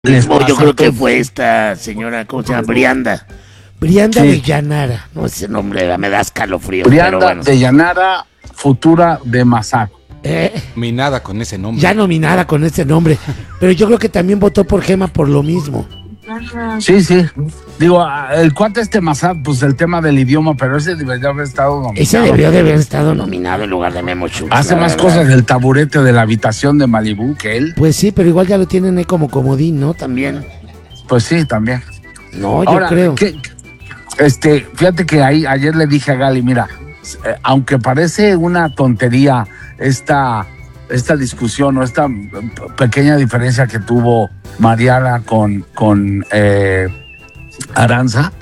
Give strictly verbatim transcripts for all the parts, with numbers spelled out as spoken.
Mismo, yo creo que fue esta señora, ¿cómo se llama? Brianda. Brianda sí. de Llanara. No, ese nombre me da escalofrío. Brianda pero bueno. de Llanara, futura de Mazaco. Eh, minada con ese nombre. Ya nominada con ese nombre. Pero yo creo que también votó por Gema por lo mismo. Sí, sí. Digo, el cuate este Mazaco, pues el tema del idioma, pero ese debería haber estado nominado. Ese debió de haber estado nominado en lugar de Memo Schultz. Hace más verdad. cosas del taburete de la habitación de Malibú que él. Pues sí, pero igual ya lo tienen ahí como comodín, ¿no? También. Pues sí, también. No, yo Ahora, creo. Que, este, fíjate que ahí ayer le dije a Gali, mira, eh, aunque parece una tontería esta, esta discusión o esta pequeña diferencia que tuvo Mariana con, con eh, Aranza,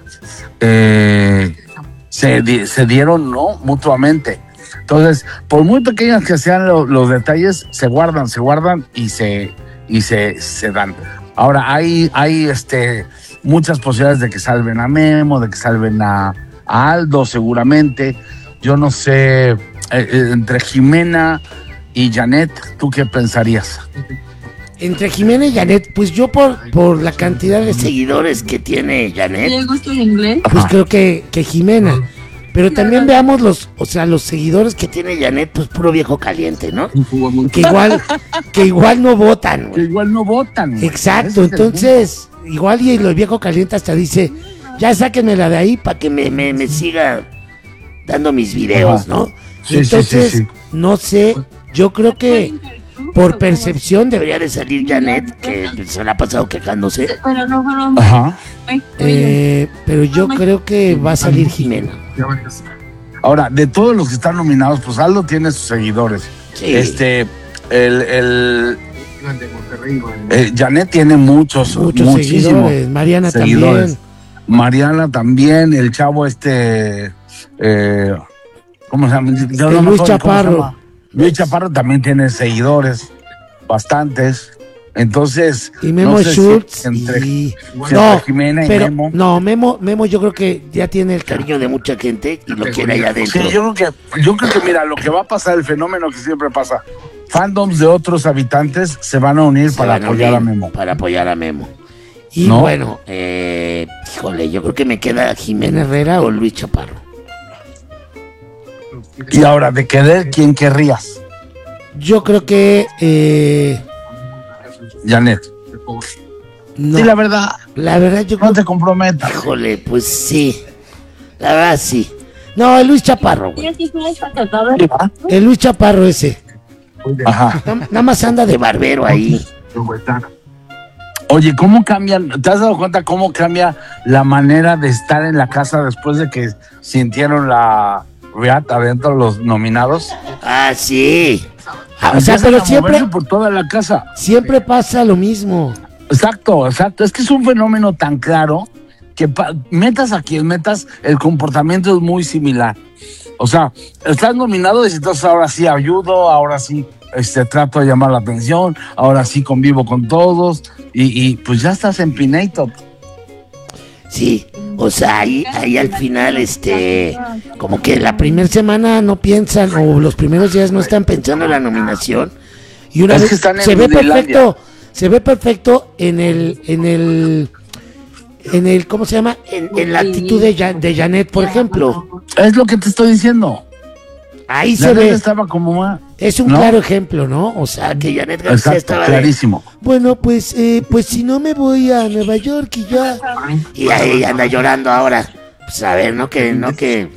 eh, se, se dieron, ¿no? Mutuamente. Entonces, por muy pequeñas que sean lo, los detalles, se guardan, se guardan y se, y se, se dan. Ahora, hay, hay este, muchas posibilidades de que salven a Memo, de que salven a, a Aldo, seguramente. Yo no sé, eh, entre Jimena y Janet, ¿tú qué pensarías? Entre Jimena y Janet, pues yo por, por la cantidad de seguidores que tiene Janet, ¿Le gusta el inglés? pues creo que, que Jimena. Pero también veamos los, o sea, los seguidores que tiene Janet, pues puro viejo caliente, ¿no? Que igual, que igual no votan. Que igual no votan. Güey. Exacto, entonces, igual y los viejo caliente hasta dice, ya sáquenmela de ahí para que me, me, me siga dando mis videos, ¿no? Sí, entonces, sí, sí, sí. no sé, yo creo que por percepción debería de salir Janet, que se la ha pasado quejándose. Pero no fueron. Ajá. Eh, pero yo creo que va a salir Jimena. Ahora, de todos los que están nominados, pues Aldo tiene sus seguidores. Sí. Este, el, el eh, Janet tiene muchos, Muchos muchísimos seguidores. Mariana seguidores. también. Mariana también, el chavo este, eh, ¿cómo se llama? Yo no me Luis acuerdo cómo se Chaparro. llama. Luis Chaparro también tiene seguidores, bastantes. Entonces, Y Memo no sé Schultz si entre, y... si No, entre Jimena y pero, Memo. no, Memo, Memo yo creo que ya tiene el cariño de mucha gente y lo quiere allá adentro. Sí, yo creo que, yo creo que mira, lo que va a pasar, el fenómeno que siempre pasa, fandoms de otros habitantes se van a unir Se para van a apoyar unir a Memo. Para apoyar a Memo. Y ¿No? bueno, eh, híjole, yo creo que me queda Jimena Herrera o Luis Chaparro. Y ahora, de querer, ¿quién querrías? Yo creo que... Eh, Janet. no, Sí, la verdad, la verdad yo no creo te comprometas. híjole, pues sí. La verdad sí. No, el Luis Chaparro, güey. El Luis Chaparro ese. Ajá. Nada, nada más anda de barbero ahí. Oye, ¿cómo cambian? ¿Te has dado cuenta cómo cambia la manera de estar en la casa después de que sintieron la riata adentro los nominados? Ah, sí. Ah, o sea, Empiezan pero a siempre, moverse por toda la casa. siempre pasa lo mismo. Exacto, exacto. Es que es un fenómeno tan claro que pa- metas a quien metas, el comportamiento es muy similar. O sea, estás nominado y entonces ahora sí ayudo, ahora sí este, trato de llamar la atención, ahora sí convivo con todos y, y pues ya estás empinated. Sí, o sea, ahí, ahí al final, este, como que la primera semana no piensan, o los primeros días no están pensando en la nominación. Y una Es vez que están en se ve Disneylandia. perfecto, se ve perfecto en el, en el, en el, ¿cómo se llama? En, en la actitud de, Ja- de Janet, por ejemplo. Es lo que te estoy diciendo. Ahí La se neta ve, estaba como ah, es un ¿no? claro ejemplo, ¿no? O sea, que Janet García Exacto, estaba de, clarísimo. bueno, pues, eh, pues si no me voy a Nueva York y ya. Y ahí anda llorando ahora. Pues a ver, no que, no que.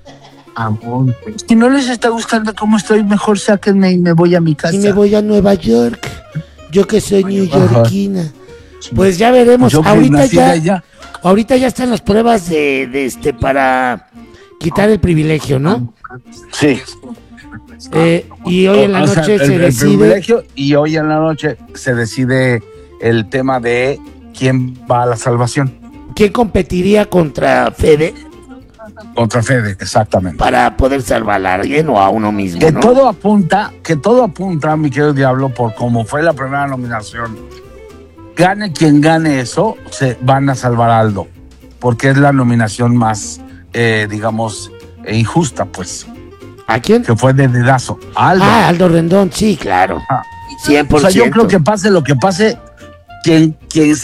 Si no les está gustando cómo estoy, mejor sáquenme y me voy a mi casa. Y me voy a Nueva York. Yo que soy newyorkina. Pues ya veremos. Yo que ahorita nací ya, de allá. ahorita ya están las pruebas de, de este para quitar el privilegio, ¿no? Sí. Eh, y hoy en la O sea, noche el- se el decide. privilegio, y hoy en la noche se decide el tema de quién va a la salvación. ¿Quién competiría contra Fede Contra Fede, exactamente. para poder salvar a alguien o a uno mismo? Que ¿no? todo apunta, que todo apunta, mi querido Diablo, por cómo fue la primera nominación. Gane quien gane eso, se van a salvar a Aldo, porque es la nominación más, eh, digamos, eh, injusta, pues, ¿A quién? que fue de dedazo. A Aldo. Ah, Aldo Rendón, sí, claro. Ah. cien por O sea, ciento. yo creo que pase lo que pase, quien, quien